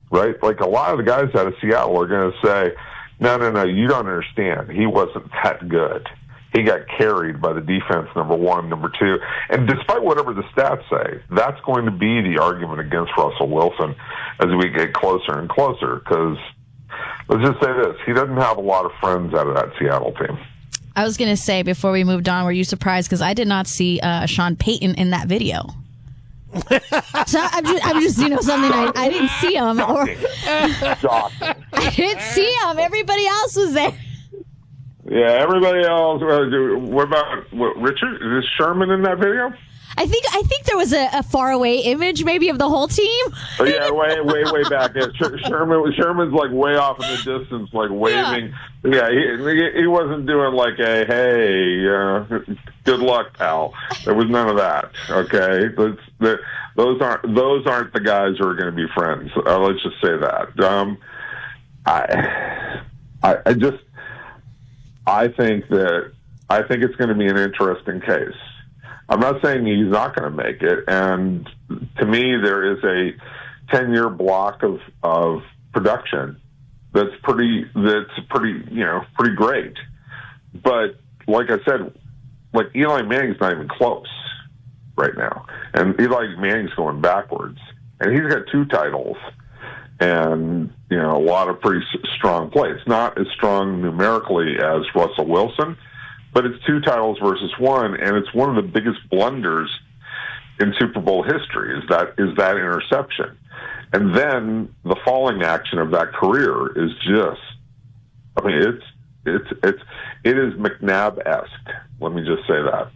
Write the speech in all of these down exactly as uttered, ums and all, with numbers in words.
right? Like a lot of the guys out of Seattle are going to say, no, no, no, you don't understand. He wasn't that good. He got carried by the defense, number one, number two. And despite whatever the stats say, that's going to be the argument against Russell Wilson as we get closer and closer. Because let's just say this, he doesn't have a lot of friends out of that Seattle team. I was going to say, before we moved on, were you surprised? Because I did not see uh, Sean Payton in that video. So I'm just, I'm just, you know, something I, I didn't see him. Or I didn't see him. Everybody else was there. Yeah, everybody else. What about what, Richard? Is Sherman in that video? I think I think there was a, a faraway image, maybe, of the whole team. Oh, yeah, way, way, way back. Yeah, Sherman, Sherman's like way off in the distance, like waving. Yeah, yeah he, he wasn't doing like a hey, uh, good luck, pal. There was none of that. Okay, That's, the, those aren't those aren't the guys who are going to be friends. Uh, let's just say that. Um, I, I, I just, I think that I think it's going to be an interesting case. I'm not saying he's not going to make it, and to me, there is a ten-year block of of production that's pretty that's pretty you know pretty great. But like I said, like Eli Manning's not even close right now, and Eli Manning's going backwards, and he's got two titles, and you know a lot of pretty strong plays. Not as strong numerically as Russell Wilson. But it's two titles versus one, and it's one of the biggest blunders in Super Bowl history is that is that interception. And then the falling action of that career is just, I mean, it's it's it's it is McNabb-esque. Let me just say that.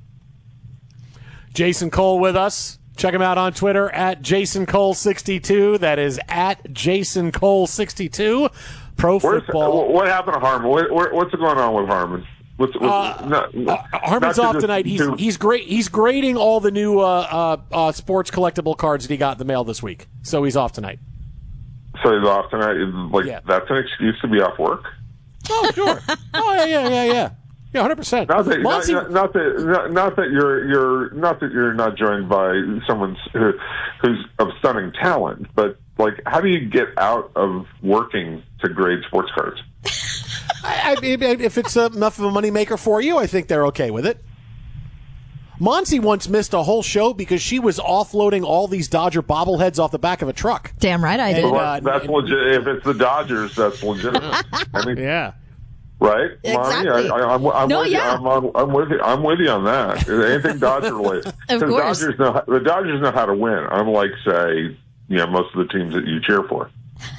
Jason Cole with us. Check him out on Twitter at Jason Cole sixty-two. That is at Jason Cole sixty-two. Pro Where's, football. What happened to Harmon? What, what, what's going on with Harmon? What's, what's, uh, not, uh, Harmon's off tonight. He's he's great. He's grading all the new uh, uh, uh, sports collectible cards that he got in the mail this week. So he's off tonight. So he's off tonight. Like yeah. That's an excuse to be off work. Oh sure. oh yeah yeah yeah yeah yeah hundred percent. Not that Monty, not, not that not, not that you're you're not that you're not joined by someone who, who's of stunning talent, but like how do you get out of working to grade sports cards? I, I, if it's enough of a moneymaker for you, I think they're okay with it. Monty once missed a whole show because she was offloading all these Dodger bobbleheads off the back of a truck. Damn right I did. Well, uh, that's and, legit. If it's the Dodgers, that's legitimate. I mean, yeah. Right, exactly. Monty? I, I, I'm, I'm, no, with yeah. you. I'm, I'm with you. I'm with you on that. Anything Dodger related. Of course. Dodgers know, the Dodgers know how to win, unlike, say, you know, most of the teams that you cheer for.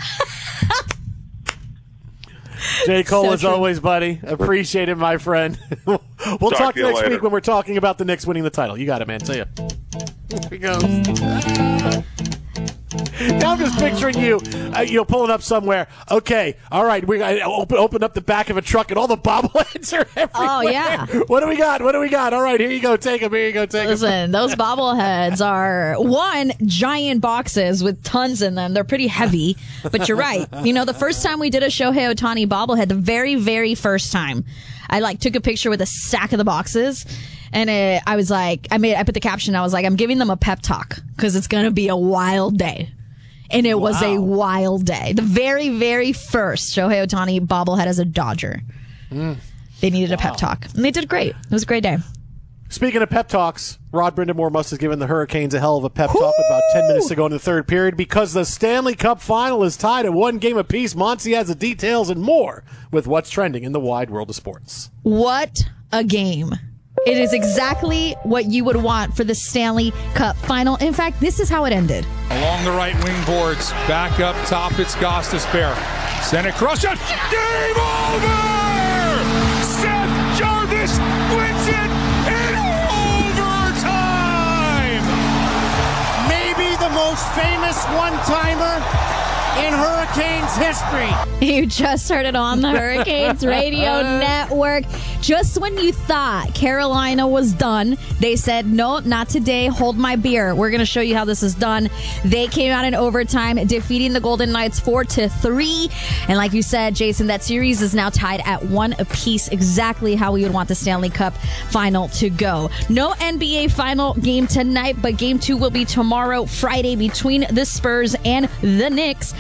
J. Cole, So as true. always, buddy. Appreciate it, my friend. we'll talk, Talk to you next later. week when we're talking about the Knicks winning the title. You got it, man. See ya. Here he goes. Now I'm just picturing you, uh, you know, pulling up somewhere. Okay, all right, we got open open up the back of a truck, and all the bobbleheads are everywhere. Oh, yeah. What do we got? What do we got? All right, here you go. Take them. Here you go. Take them. Listen, those bobbleheads are, one, giant boxes with tons in them. They're pretty heavy, but you're right. You know, the first time we did a Shohei Ohtani bobblehead, the very, very first time, I, like, took a picture with a stack of the boxes, and it, I was like, I made, I put the caption, I was like, I'm giving them a pep talk, because it's going to be a wild day. And it was Wow. a wild day. The very, very first Shohei Ohtani bobblehead as a Dodger. Mm. They needed Wow. a pep talk. And they did great. It was a great day. Speaking of pep talks, Rod Brindamore must have given the Hurricanes a hell of a pep talk about ten minutes to go in the third period because the Stanley Cup final is tied at one game apiece. Monty has the details and more with what's trending in the wide world of sports. What a game. It is exactly what you would want for the Stanley Cup final. In fact, this is how it ended. Along the right wing boards, back up top, it's Gostisbehere. Send it cross shot. Game over! Seth Jarvis wins it in overtime! Maybe the most famous one-timer in Hurricanes history. You just heard it on the Hurricanes Radio Network. Just when you thought Carolina was done, they said, no, not today. Hold my beer. We're going to show you how this is done. They came out in overtime, defeating the Golden Knights four to three. And like you said, Jason, that series is now tied at one apiece, exactly how we would want the Stanley Cup final to go. No N B A final game tonight, but game two will be tomorrow, Friday, between the Spurs and the Knicks.